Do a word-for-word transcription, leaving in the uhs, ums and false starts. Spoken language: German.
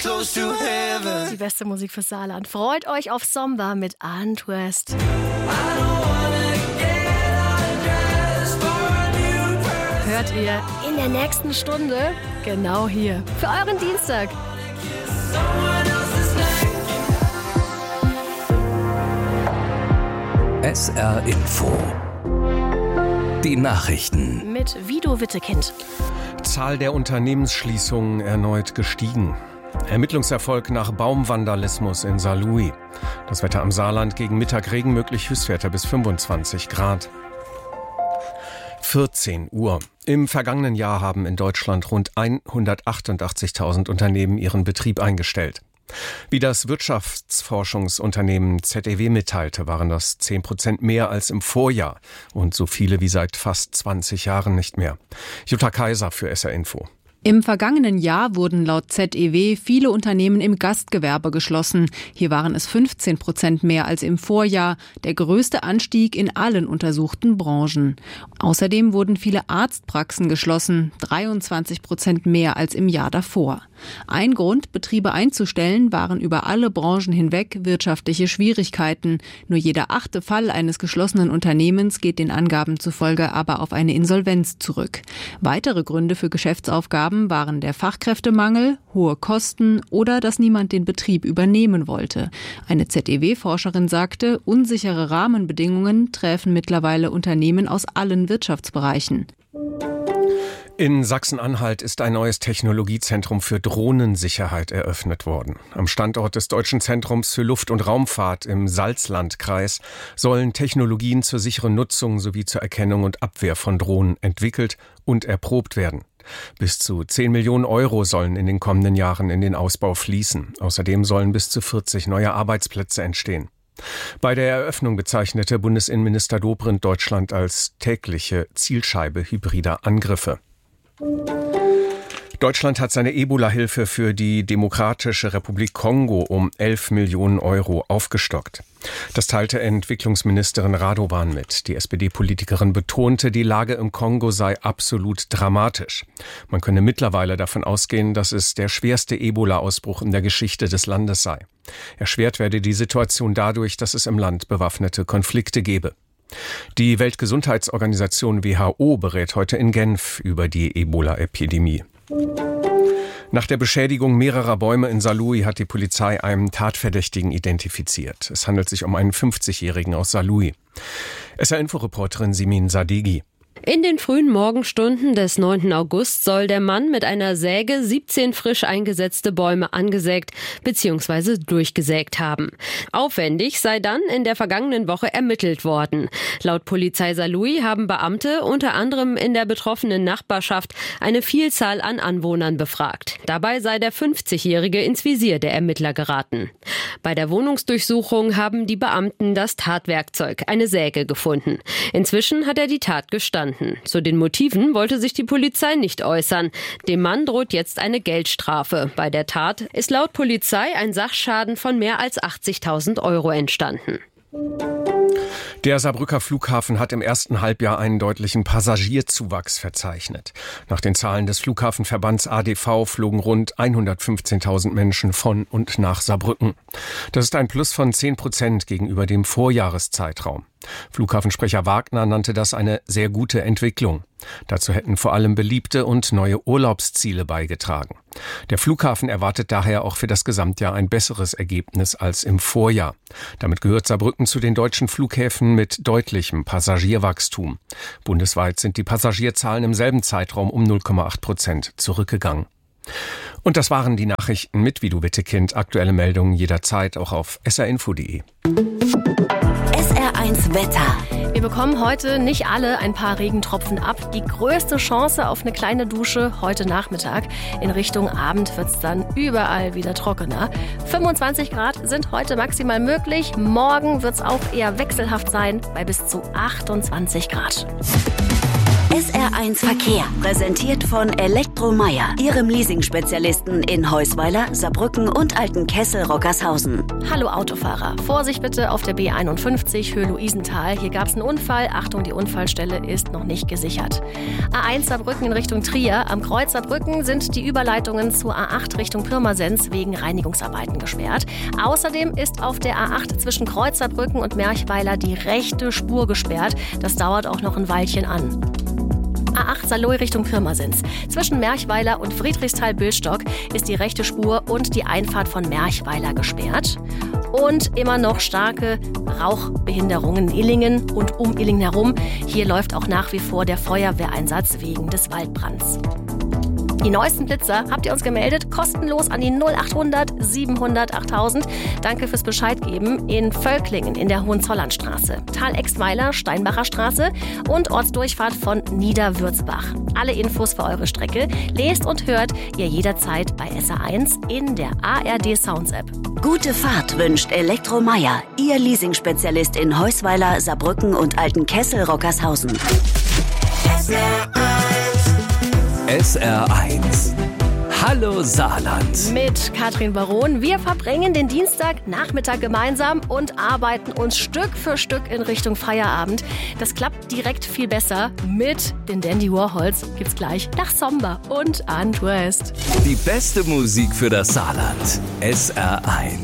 close to heaven. Die beste Musik fürs Saarland. Freut euch auf Somba mit Arndt West. Hört ihr in der nächsten Stunde genau hier für euren Dienstag. S R Info. Die Nachrichten. Mit Vido Wittekind. Zahl der Unternehmensschließungen erneut gestiegen. Ermittlungserfolg nach Baumvandalismus in Saarlouis. Das Wetter am Saarland, gegen Mittag Regen möglich, Höchstwerte bis fünfundzwanzig Grad. vierzehn Uhr. Im vergangenen Jahr haben in Deutschland rund hundertachtundachtzigtausend Unternehmen ihren Betrieb eingestellt. Wie das Wirtschaftsforschungsunternehmen Z E W mitteilte, waren das zehn Prozent mehr als im Vorjahr und so viele wie seit fast zwanzig Jahren nicht mehr. Jutta Kaiser für S R Info. Im vergangenen Jahr wurden laut Z E W viele Unternehmen im Gastgewerbe geschlossen. Hier waren es fünfzehn Prozent mehr als im Vorjahr, der größte Anstieg in allen untersuchten Branchen. Außerdem wurden viele Arztpraxen geschlossen, dreiundzwanzig Prozent mehr als im Jahr davor. Ein Grund, Betriebe einzustellen, waren über alle Branchen hinweg wirtschaftliche Schwierigkeiten. Nur jeder achte Fall eines geschlossenen Unternehmens geht den Angaben zufolge aber auf eine Insolvenz zurück. Weitere Gründe für Geschäftsaufgaben waren der Fachkräftemangel, hohe Kosten oder dass niemand den Betrieb übernehmen wollte. Eine Z E W-Forscherin sagte, unsichere Rahmenbedingungen treffen mittlerweile Unternehmen aus allen Wirtschaftsbereichen. In Sachsen-Anhalt ist ein neues Technologiezentrum für Drohnensicherheit eröffnet worden. Am Standort des Deutschen Zentrums für Luft- und Raumfahrt im Salzlandkreis sollen Technologien zur sicheren Nutzung sowie zur Erkennung und Abwehr von Drohnen entwickelt und erprobt werden. Bis zu zehn Millionen Euro sollen in den kommenden Jahren in den Ausbau fließen. Außerdem sollen bis zu vierzig neue Arbeitsplätze entstehen. Bei der Eröffnung bezeichnete Bundesinnenminister Dobrindt Deutschland als tägliche Zielscheibe hybrider Angriffe. Deutschland hat seine Ebola-Hilfe für die Demokratische Republik Kongo um elf Millionen Euro aufgestockt. Das teilte Entwicklungsministerin Radovan mit. Die S P D-Politikerin betonte, die Lage im Kongo sei absolut dramatisch. Man könne mittlerweile davon ausgehen, dass es der schwerste Ebola-Ausbruch in der Geschichte des Landes sei. Erschwert werde die Situation dadurch, dass es im Land bewaffnete Konflikte gebe. Die Weltgesundheitsorganisation W H O berät heute in Genf über die Ebola-Epidemie. Nach der Beschädigung mehrerer Bäume in Saarlouis hat die Polizei einen Tatverdächtigen identifiziert. Es handelt sich um einen fünfzigjährigen aus Saarlouis. S R-Info-Reporterin Simin Sadeghi. In den frühen Morgenstunden des neunten August soll der Mann mit einer Säge siebzehn frisch eingesetzte Bäume angesägt bzw. durchgesägt haben. Aufwendig sei dann in der vergangenen Woche ermittelt worden. Laut Polizei Saarlouis haben Beamte unter anderem in der betroffenen Nachbarschaft eine Vielzahl an Anwohnern befragt. Dabei sei der fünfzigjährige ins Visier der Ermittler geraten. Bei der Wohnungsdurchsuchung haben die Beamten das Tatwerkzeug, eine Säge, gefunden. Inzwischen hat er die Tat gestanden. Zu den Motiven wollte sich die Polizei nicht äußern. Dem Mann droht jetzt eine Geldstrafe. Bei der Tat ist laut Polizei ein Sachschaden von mehr als achtzigtausend Euro entstanden. Der Saarbrücker Flughafen hat im ersten Halbjahr einen deutlichen Passagierzuwachs verzeichnet. Nach den Zahlen des Flughafenverbands A D V flogen rund hundertfünfzehntausend Menschen von und nach Saarbrücken. Das ist ein Plus von zehn Prozent gegenüber dem Vorjahreszeitraum. Flughafensprecher Wagner nannte das eine sehr gute Entwicklung. Dazu hätten vor allem beliebte und neue Urlaubsziele beigetragen. Der Flughafen erwartet daher auch für das Gesamtjahr ein besseres Ergebnis als im Vorjahr. Damit gehört Saarbrücken zu den deutschen Flughäfen mit deutlichem Passagierwachstum. Bundesweit sind die Passagierzahlen im selben Zeitraum um null Komma acht Prozent zurückgegangen. Und das waren die Nachrichten mit Vido Wittekind. Aktuelle Meldungen jederzeit auch auf s r info punkt d e. S R eins Wetter. Wir bekommen heute nicht alle ein paar Regentropfen ab. Die größte Chance auf eine kleine Dusche heute Nachmittag. In Richtung Abend wird es dann überall wieder trockener. fünfundzwanzig Grad sind heute maximal möglich. Morgen wird es auch eher wechselhaft sein bei bis zu achtundzwanzig Grad. S R eins Verkehr, präsentiert von Elektromeier, Ihrem Leasing-Spezialisten in Heusweiler, Saarbrücken und Altenkessel-Rockershausen. Hallo Autofahrer, Vorsicht bitte auf der B einundfünfzig Höhe Luisenthal. Hier gab es einen Unfall. Achtung, die Unfallstelle ist noch nicht gesichert. A eins Saarbrücken in Richtung Trier. Am Kreuz Saarbrücken sind die Überleitungen zur A acht Richtung Pirmasens wegen Reinigungsarbeiten gesperrt. Außerdem ist auf der A acht zwischen Kreuz Saarbrücken und Merchweiler die rechte Spur gesperrt. Das dauert auch noch ein Weilchen an. A acht Saarlouis Richtung Pirmasens. Zwischen Merchweiler und Friedrichsthal-Billstock ist die rechte Spur und die Einfahrt von Merchweiler gesperrt. Und immer noch starke Rauchbehinderungen in Illingen und um Illingen herum. Hier läuft auch nach wie vor der Feuerwehreinsatz wegen des Waldbrands. Die neuesten Blitzer habt ihr uns gemeldet, kostenlos an die null achthundert siebenhundert achttausend. Danke fürs Bescheid geben in Völklingen in der Hohenzollernstraße, Tal-Extweiler, Steinbacher Straße und Ortsdurchfahrt von Niederwürzbach. Alle Infos für eure Strecke lest und hört ihr jederzeit bei S R eins in der A R D Sounds App. Gute Fahrt wünscht Elektromeier, Ihr Leasing-Spezialist in Heusweiler, Saarbrücken und Altenkessel-Rockershausen. S R eins. Hallo Saarland. Mit Katrin Baron. Wir verbringen den Dienstagnachmittag gemeinsam und arbeiten uns Stück für Stück in Richtung Feierabend. Das klappt direkt viel besser. Mit den Dandy Warhols gibt's gleich nach Somber und Antwest. Die beste Musik für das Saarland. S R eins.